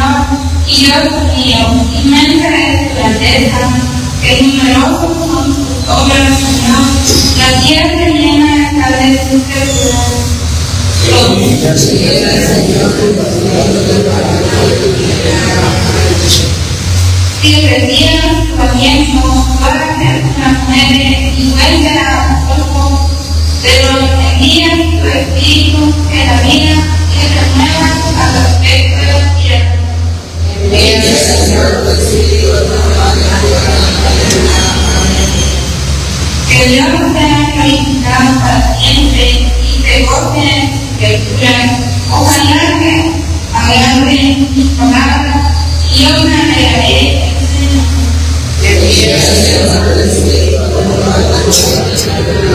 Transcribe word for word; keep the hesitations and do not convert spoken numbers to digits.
Señor y Dios mío, inmensa es tu grandeza, que numerosos son tus obras, Señor. La tierra llena está de tus criaturas. Si recibas tu comienzo, todas las mujeres y vuelve un poco, pero envías tu espíritu en la vida y renuevas al aspecto de la tierra. Envías, Señor, tu espíritu que Dios sea glorificado para siempre y se goce en sus criaturas. Ojalá que agrade mis palabras y yo me alegraré en el Señor. Envías, Señor, tu espíritu